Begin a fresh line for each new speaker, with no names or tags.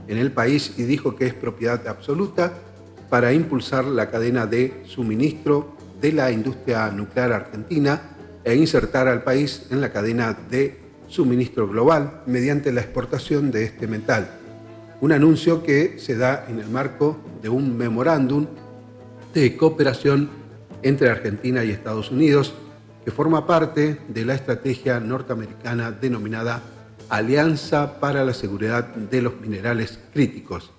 en el país y dijo que es propiedad absoluta para impulsar la cadena de suministro de la industria nuclear argentina e insertar al país en la cadena de suministro global mediante la exportación de este metal. Un anuncio que se da en el marco de un memorándum de cooperación entre Argentina y Estados Unidos, que forma parte de la estrategia norteamericana denominada Alianza para la Seguridad de los Minerales Críticos.